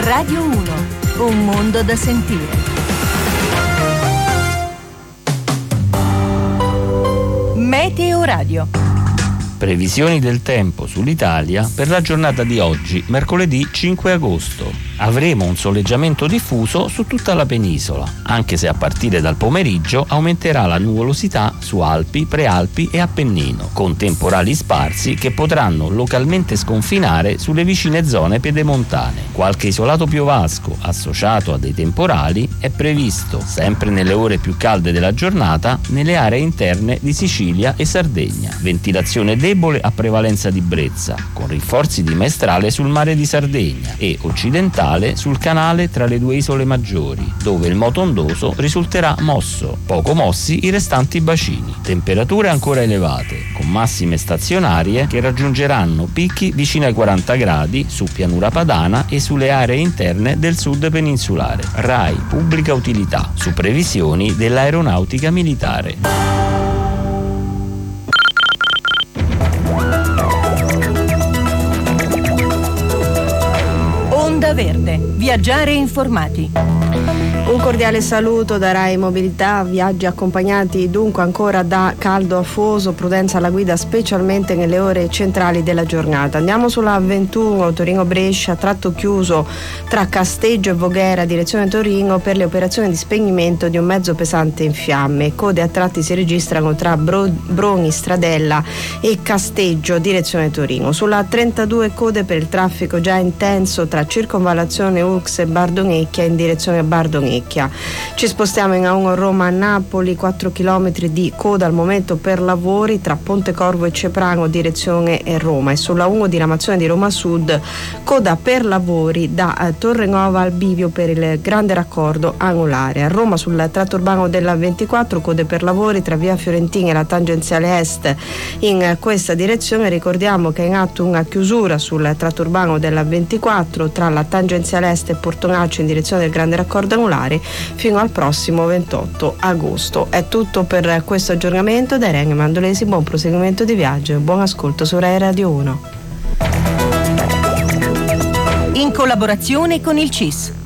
Radio 1, un mondo da sentire. Meteo Radio. Previsioni del tempo sull'Italia per la giornata di oggi, mercoledì 5 agosto. Avremo un soleggiamento diffuso su tutta la penisola, anche se a partire dal pomeriggio aumenterà la nuvolosità su Alpi, Prealpi e Appennino, con temporali sparsi che potranno localmente sconfinare sulle vicine zone pedemontane. Qualche isolato piovasco associato a dei temporali è previsto, sempre nelle ore più calde della giornata, nelle aree interne di Sicilia e Sardegna. Ventilazione debole a prevalenza di brezza, con rinforzi di maestrale sul mare di Sardegna e occidentale sul canale tra le due isole maggiori, dove il moto ondoso risulterà mosso. Poco mossi i restanti bacini. Temperature ancora elevate, con massime stazionarie che raggiungeranno picchi vicino ai 40 gradi su pianura padana e sulle aree interne del sud peninsulare. RAI Pubblica Utilità, su previsioni dell'Aeronautica Militare. Verde, viaggiare informati. Un cordiale saluto da Rai Mobilità, viaggi accompagnati dunque ancora da caldo afoso, prudenza alla guida specialmente nelle ore centrali della giornata. Andiamo sulla 21 Torino-Brescia, tratto chiuso tra Casteggio e Voghera direzione Torino per le operazioni di spegnimento di un mezzo pesante in fiamme. Code a tratti si registrano tra Broni, Stradella e Casteggio direzione Torino. Sulla 32 code per il traffico già intenso tra circonvallazione Ux e Bardonecchia in direzione Bardonecchia. Ci spostiamo in A1 Roma-Napoli, 4 km di coda al momento per lavori tra Pontecorvo e Ceprano direzione Roma, e sulla 1 diramazione di Roma Sud coda per lavori da Torrenova al bivio per il grande raccordo angolare. A Roma sul tratto urbano della 24 code per lavori tra via Fiorentina e la tangenziale est in questa direzione. Ricordiamo che è in atto una chiusura sul tratto urbano della 24 tra la tangenziale est e Portonaccio in direzione del grande raccordo angolare fino al prossimo 28 agosto. È tutto per questo aggiornamento. Da Irene Mandolesi, buon proseguimento di viaggio e buon ascolto su Rai Radio 1. In collaborazione con il CIS.